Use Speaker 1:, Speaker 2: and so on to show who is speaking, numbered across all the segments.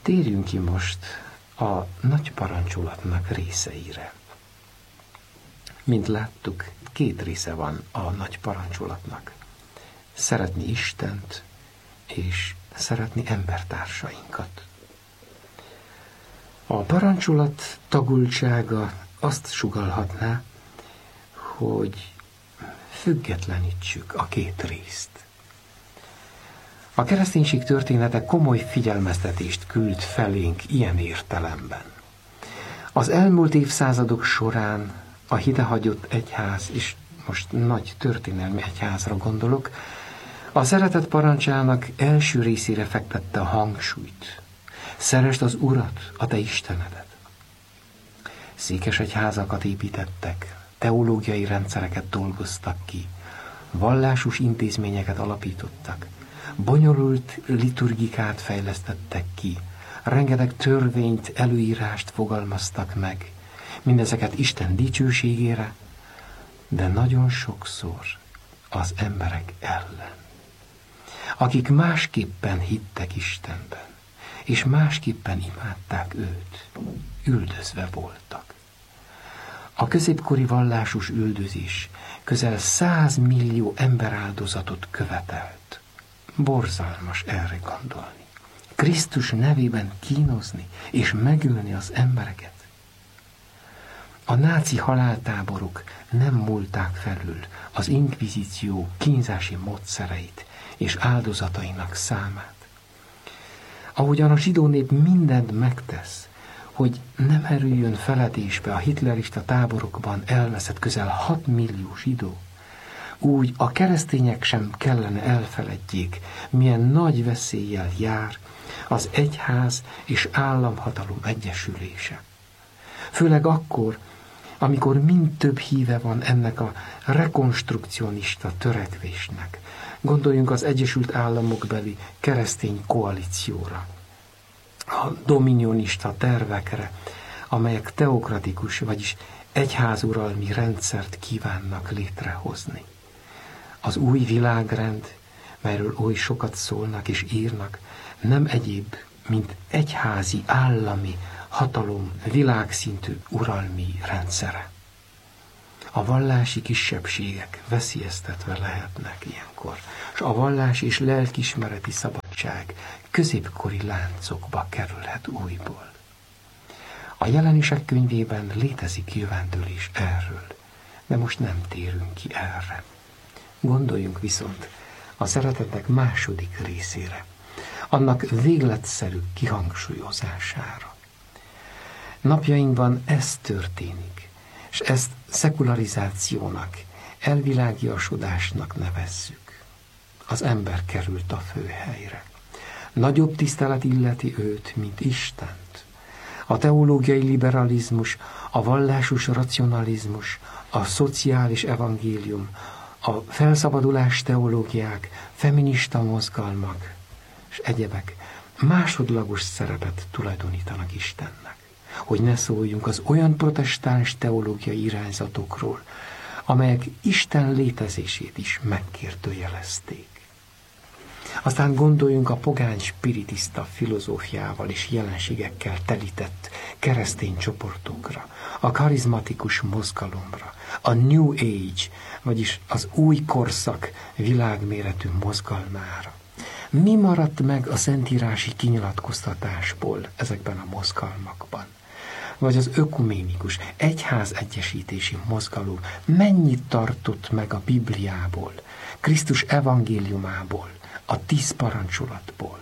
Speaker 1: Térjünk ki most a nagy parancsolatnak részeire. Mint láttuk, 2 része van a nagy parancsolatnak. Szeretni Istent, és szeretni embertársainkat. A parancsolat tagultsága azt sugallhatná, hogy függetlenítsük a 2 részt. A kereszténység története komoly figyelmeztetést küld felénk ilyen értelemben. Az elmúlt évszázadok során a hidehagyott egyház, és most nagy történelmi egyházra gondolok, a szeretet parancsának első részére fektette a hangsúlyt. Szeresd az Urat, a te Istenedet. Székesegyházakat építettek, teológiai rendszereket dolgoztak ki, vallásos intézményeket alapítottak, bonyolult liturgikát fejlesztettek ki, rengeteg törvényt, előírást fogalmaztak meg, mindezeket Isten dicsőségére, de nagyon sokszor az emberek ellen, akik másképpen hittek Istenben, és másképpen imádták őt, üldözve voltak. A középkori vallásos üldözés közel 100 millió emberáldozatot követelt. Borzalmas erre gondolni. Krisztus nevében kínozni és megölni az embereket. A náci haláltáborok nem múlták felül az inkvizíció kínzási módszereit és áldozatainak számát. Ahogyan a zsidó nép mindent megtesz, hogy nem erüljön feledésbe a hitlerista táborokban elveszett közel 6 millió zsidó, úgy a keresztények sem kellene elfeledjék, milyen nagy veszéllyel jár az egyház és államhatalom egyesülése. Főleg akkor, amikor mind több híve van ennek a rekonstrukcionista törekvésnek. Gondoljunk az Egyesült Államokbeli keresztény koalícióra, a dominionista tervekre, amelyek teokratikus, vagyis egyházuralmi rendszert kívánnak létrehozni. Az új világrend, melyről oly sokat szólnak és írnak, nem egyéb, mint egyházi, állami hatalom világszintű uralmi rendszere. A vallási kisebbségek veszélyeztetve lehetnek ilyenkor, és a vallás és lelkiismereti szabadság középkori láncokba kerülhet újból. A Jelenések könyvében létezik jövendőlés erről, de most nem térünk ki erre. Gondoljunk viszont a szeretetnek második részére, annak végletszerű kihangsúlyozására. Napjainkban ez történik, és ezt szekularizációnak, elvilágiasodásnak nevezzük. Az ember került a főhelyre. Nagyobb tisztelet illeti őt, mint Istent. A teológiai liberalizmus, a vallásos racionalizmus, a szociális evangélium, a felszabadulás teológiák, feminista mozgalmak és egyebek másodlagos szerepet tulajdonítanak Istennek. Hogy ne szóljunk az olyan protestáns teológiai irányzatokról, amelyek Isten létezését is megkérdőjelezték. Aztán gondoljunk a pogány spiritista filozófiával és jelenségekkel telített keresztény csoportokra, a karizmatikus mozgalomra, a New Age, vagyis az új korszak világméretű mozgalmára. Mi maradt meg a szentírási kinyilatkoztatásból ezekben a mozgalmakban? Vagy az ökuménikus, egyházegyesítési mozgalom mennyit tartott meg a Bibliából, Krisztus evangéliumából, a 10 parancsolatból?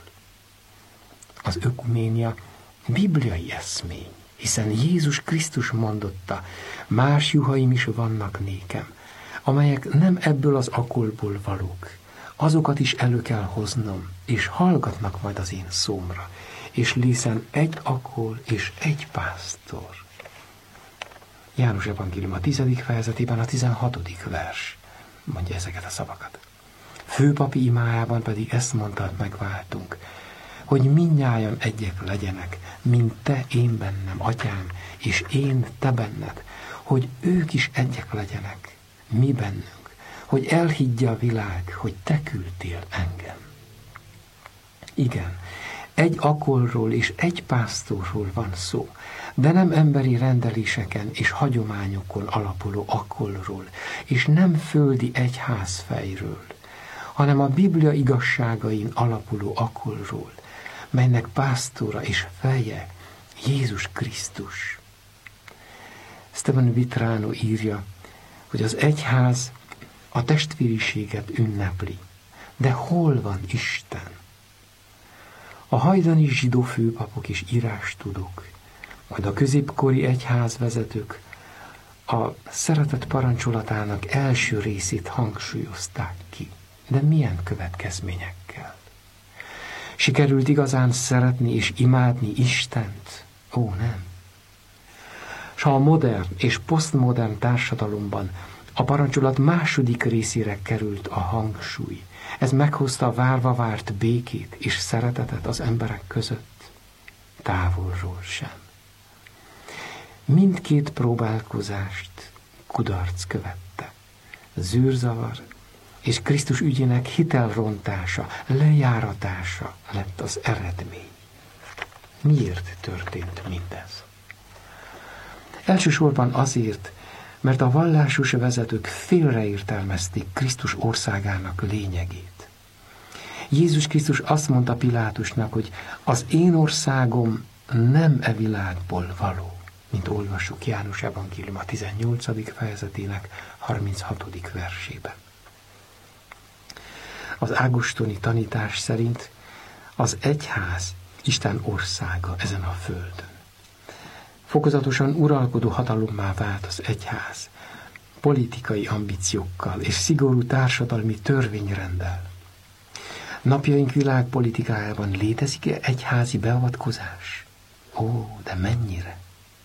Speaker 1: Az ökuménia bibliai eszmény, hiszen Jézus Krisztus mondotta, más juhaim is vannak nékem, amelyek nem ebből az akolból valók. Azokat is elő kell hoznom, és hallgatnak majd az én szómra, és lészen egy akol és egy pásztor. János evangélium a 10. fejezetében a 16. vers mondja ezeket a szavakat. Főpapi imájában pedig ezt mondta megváltunk, hogy mindnyájan egyek legyenek, mint te én bennem, atyám, és én te benned, hogy ők is egyek legyenek, mi bennünk, hogy elhiggye a világ, hogy te küldtél engem. Igen, Egy akolról és egy pásztorról van szó, de nem emberi rendeléseken és hagyományokon alapuló akolról, és nem földi egyházfejről, hanem a Biblia igazságain alapuló akolról, melynek pásztora és feje Jézus Krisztus. Stephen Vitrano írja, hogy az egyház a testvériséget ünnepli, de hol van Isten? A hajdani zsidó főpapok és írástudók, majd a középkori egyházvezetők a szeretet parancsolatának első részét hangsúlyozták ki. De milyen következményekkel? Sikerült igazán szeretni és imádni Istent? Ó, nem. S ha a modern és posztmodern társadalomban a parancsolat második részére került a hangsúly, ez meghozta a várva várt békét és szeretetet az emberek között? Távolról sem. Mindkét próbálkozást kudarc követte. Zűrzavar és Krisztus ügyének hitelrontása, lejáratása lett az eredmény. Miért történt mindez? Elsősorban azért, mert a vallásos vezetők félreértelmezték Krisztus országának lényegét. Jézus Krisztus azt mondta Pilátusnak, hogy az én országom nem e világból való, mint olvassuk János evangélium a 18. fejezetének 36. versében. Az ágostoni tanítás szerint az egyház Isten országa ezen a földön. Fokozatosan uralkodó hatalommá vált az egyház, politikai ambíciókkal és szigorú társadalmi törvényrenddel. Napjaink világpolitikájában létezik-e egyházi beavatkozás? Ó, de mennyire!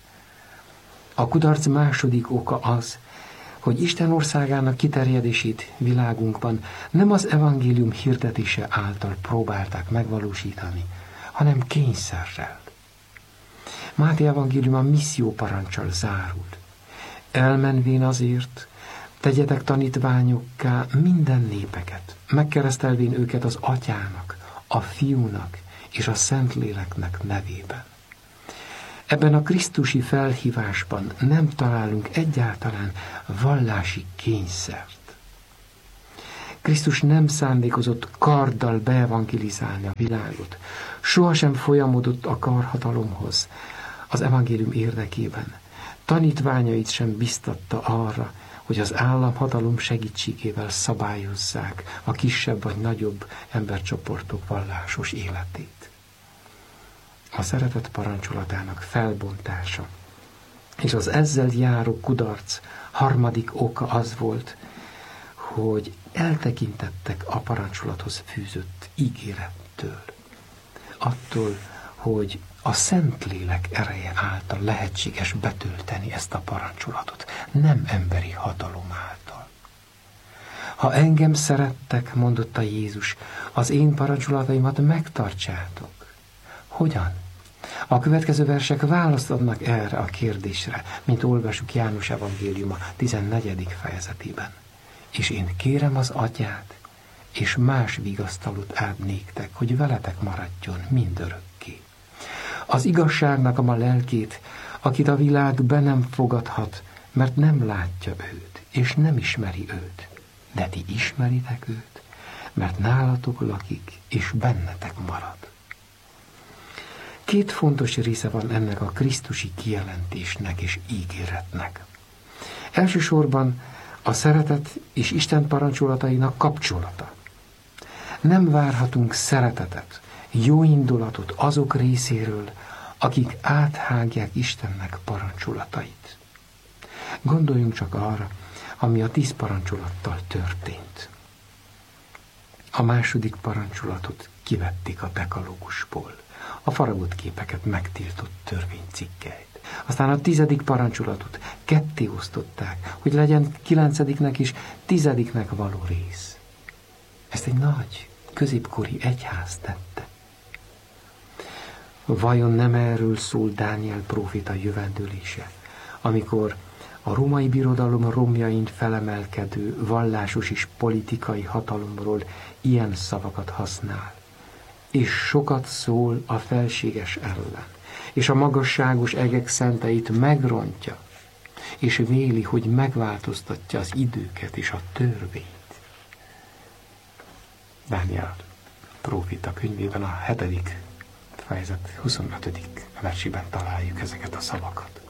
Speaker 1: A kudarc második oka az, hogy Isten országának kiterjedését világunkban nem az evangélium hirdetése által próbálták megvalósítani, hanem kényszerrel. Máté evangélium a misszió parancsal zárult. Elmenvén azért, tegyetek tanítványokká minden népeket, megkeresztelvén őket az Atyának, a Fiúnak és a Szentléleknek nevében. Ebben a krisztusi felhívásban nem találunk egyáltalán vallási kényszert. Krisztus nem szándékozott karddal beevangelizálni a világot, sohasem folyamodott a karhatalomhoz az evangélium érdekében. Tanítványait sem biztatta arra, hogy az államhatalom segítségével szabályozzák a kisebb vagy nagyobb embercsoportok vallásos életét. A szeretet parancsolatának felbontása és az ezzel járó kudarc harmadik oka az volt, hogy eltekintettek a parancsolathoz fűzött ígérettől. Attól, hogy a Szentlélek ereje által lehetséges betölteni ezt a parancsolatot, nem emberi hatalom által. Ha engem szerettek, mondotta Jézus, az én parancsolataimat megtartsátok. Hogyan? A következő versek választ adnak erre a kérdésre, mint olvasjuk János evangéliuma 14. fejezetében. És én kérem az Atyát, és más vigasztalót ad néktek, hogy veletek maradjon mindörökké. Az igazságnak a lelkét, akit a világ be nem fogadhat, mert nem látja őt, és nem ismeri őt. De ti ismeritek őt, mert nálatok lakik, és bennetek marad. Két fontos része van ennek a krisztusi kijelentésnek és ígéretnek. Elsősorban a szeretet és Isten parancsolatainak kapcsolata. Nem várhatunk szeretetet, jó indulatot azok részéről, akik áthágják Istennek parancsolatait. Gondoljunk csak arra, ami a 10 parancsolattal történt. A második parancsolatot kivették a dekalógusból, a faragott képeket megtiltott törvénycikkeit. Aztán a 10. parancsolatot ketté osztották, hogy legyen 9. és 10. való rész. Ezt egy nagy, középkori egyház tette. Vajon nem erről szól Dániel próféta jövendőlése, amikor a római birodalom romjain felemelkedő vallásos és politikai hatalomról ilyen szavakat használ? és sokat szól a felséges ellen, és a magasságos egek szenteit megrontja, és véli, hogy megváltoztatja az időket és a törvényt. Dániel prófita könyvében a 7. fejezet 25. versében találjuk ezeket a szavakat.